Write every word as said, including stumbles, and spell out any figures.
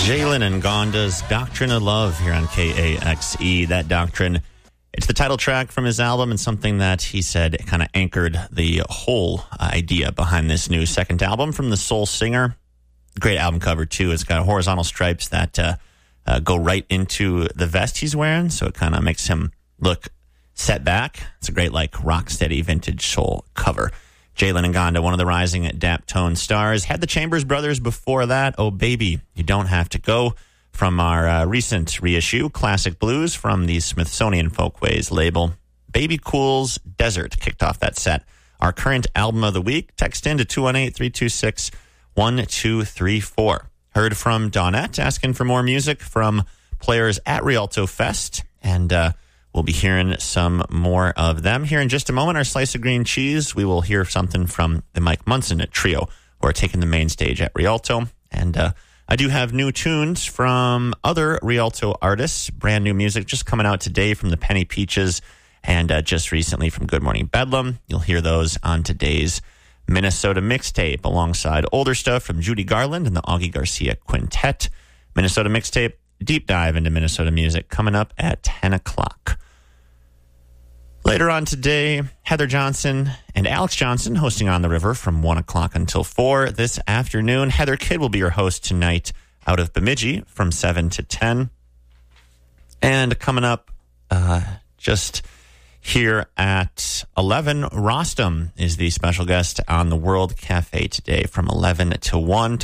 Jalen and Gonda's Doctrine of Love here on K A X E. That Doctrine, it's the title track from his album and something that he said kind of anchored the whole idea behind this new second album from the soul singer. Great album cover, too. It's got horizontal stripes that uh, uh, go right into the vest he's wearing, so it kind of makes him look set back. It's a great, like, rock-steady vintage soul cover. Jalen and Gonda, one of the rising Daptone stars. Had the Chambers Brothers before that. Oh, Baby, You Don't Have to Go. From our uh, recent reissue, Classic Blues from the Smithsonian Folkways label. Baby Cool's Desert kicked off that set. Our current album of the week, text in to two one eight, three two six, one two three four. Heard from Dawnette asking for more music from players at Rialto Fest. And uh, we'll be hearing some more of them. Here in just a moment, our Slice of Green Cheese, we will hear something from the Mike Munson Trio, who are taking the main stage at Rialto. And uh, I do have new tunes from other Rialto artists, brand new music just coming out today from the Penny Peaches and uh, just recently from Good Morning Bedlam. You'll hear those on today's Minnesota Mixtape alongside older stuff from Judy Garland and the Augie Garcia Quintet. Minnesota Mixtape, deep dive into Minnesota music coming up at ten o'clock. Later on today, Heather Johnson and Alex Johnson hosting On the River from one o'clock until four this afternoon. Heather Kidd will be your host tonight out of Bemidji from seven to ten. And coming up uh, just here at eleven, Rostam is the special guest on the World Cafe today from eleven to one.